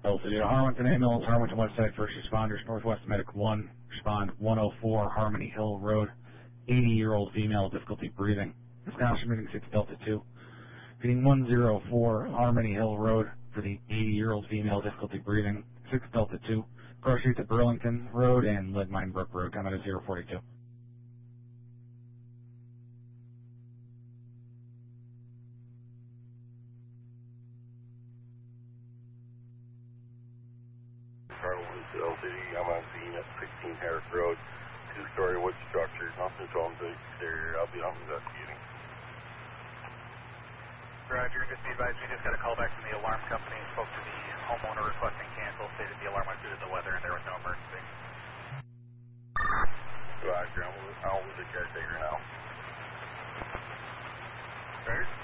LCD to Harlington Ambulance, Harlington West Side First Responders, Northwest Medic 1, respond 104 Harmony Hill Road, 80-year-old female, difficulty breathing. Wisconsin meeting 6 Delta 2. Feeding 104 Harmony Hill Road for the 80-year-old female, difficulty breathing, 6 Delta 2. Cross Street to Burlington Road and Lead Mine Brook Road, time at 042. LCD, I'm on scene at 16 Harris Road, two-story wood structure, nothing wrong with the exterior. I'll be investigating. Roger, just be advised, we just got a call back from the alarm company, spoke to the homeowner requesting cancel, stated the alarm was due to the weather and there was no emergency. Roger, I'm with the caretaker now. Roger.